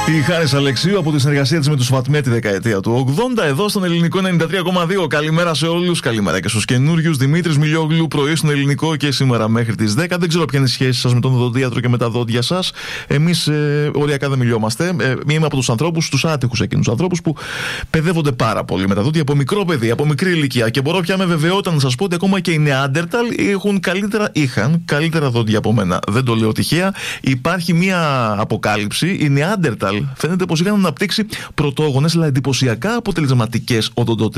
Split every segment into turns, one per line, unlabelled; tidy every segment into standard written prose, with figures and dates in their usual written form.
Η Χάρης Αλεξίου από τη συνεργασία της με τους Φατμέ τη δεκαετία του 80, εδώ στον Ελληνικό 93,2. Καλημέρα σε όλους, καλημέρα και στους καινούριους. Δημήτρης Μιλιόγλου, πρωί στον Ελληνικό και σήμερα μέχρι τις 10. Δεν ξέρω ποια είναι η σχέση σας με τον οδοντίατρο και με τα δόντια σας. Εμείς οριακά δεν μιλιόμαστε. Είμαι από τους ανθρώπους, τους άτυχους εκείνους ανθρώπους που παιδεύονται πάρα πολύ με τα δόντια από μικρό παιδί, από μικρή ηλικία. Και μπορώ πια με βεβαιότητα να σας πω ότι ακόμα και οι Νεάντερταλ είχαν καλύτερα δόντια από μένα. Δεν το λέω τυχαία. Υπάρχει μια αποκάλυψη. Οι Νεάντερταλ φαίνεται πως είχαν αναπτύξει πρωτόγονες αλλά εντυπωσιακά αποτελεσματικές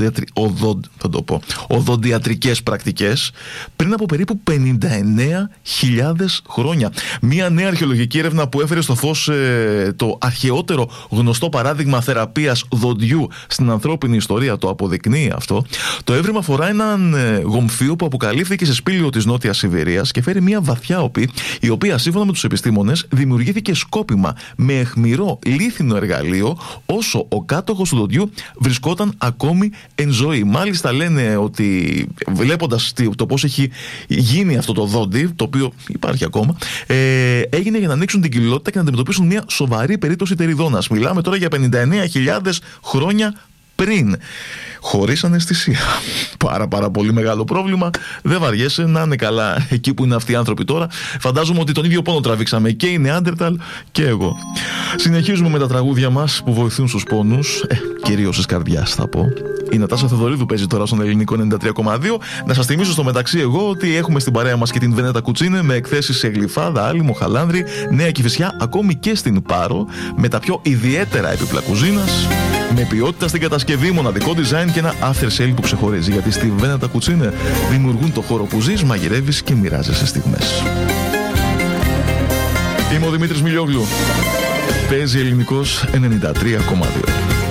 οδοντιατρικές πρακτικές πριν από περίπου 59.000 χρόνια. Μία νέα αρχαιολογική έρευνα που έφερε στο φως το αρχαιότερο γνωστό παράδειγμα θεραπείας δοντιού στην ανθρώπινη ιστορία το αποδεικνύει αυτό. Το έβριμα αφορά έναν γομφείο που αποκαλύφθηκε σε σπήλαιο της Νότιας Σιβηρίας και φέρει μια βαθιά οπή, η οποία σύμφωνα με τους επιστήμονες δημιουργήθηκε σκόπιμα με αιχμηρό λίθινο εργαλείο όσο ο κάτοχος του δοντιού βρισκόταν ακόμη εν ζωή. Μάλιστα λένε ότι βλέποντας το πώς έχει γίνει αυτό το δόντι, το οποίο υπάρχει ακόμα, έγινε για να ανοίξουν την κοιλότητα και να αντιμετωπίσουν μια σοβαρή περίπτωση τεριδόνας. Μιλάμε τώρα για 59.000 χρόνια πριν. Χωρίς αναισθησία. Πάρα πολύ μεγάλο πρόβλημα. Δεν βαριέσαι, να είναι καλά εκεί που είναι αυτοί οι άνθρωποι τώρα. Φαντάζομαι ότι τον ίδιο πόνο τραβήξαμε και οι Νεάντερταλ και εγώ. Συνεχίζουμε με τα τραγούδια μας που βοηθούν στους πόνους, κυρίως της καρδιάς θα πω. Η Νατάσα Θεοδωρίδου παίζει τώρα στον Ελληνικό 93,2. Να σας θυμίσω στο μεταξύ εγώ ότι έχουμε στην παρέα μας και την Βενέτα Κουτσίνε με εκθέσεις σε Γλυφάδα, Άλυμο, Χαλάνδρη, Νέα Κηφισιά, ακόμη και στην Πάρο, με τα πιο ιδιαίτερα έπιπλα κουζίνας, με ποιότητα στην κατασκευή, μοναδικό design και ένα after sale που ξεχωρίζει. Γιατί στη Βένετα Κουτσίνε δημιουργούν το χώρο που ζεις, μαγειρεύεις και μοιράζεσαι στιγμές. Είμαι ο Δημήτρης Μιλιόγλου. Παίζει Ελληνικός 93,2.